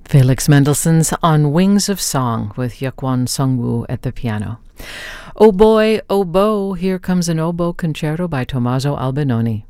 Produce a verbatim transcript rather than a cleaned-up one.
Felix Mendelssohn's On Wings of Song with Yekwon Sungwoo at the piano. Oh boy, oboe, here comes an oboe concerto by Tommaso Albinoni.